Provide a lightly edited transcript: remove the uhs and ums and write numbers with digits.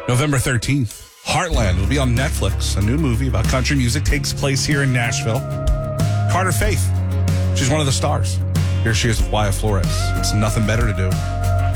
November 13th, Heartland will be on Netflix. A new movie about country music takes place here in Nashville. Carter Faith, she's one of the stars. Here she is with Wyatt Flores. It's nothing better to do.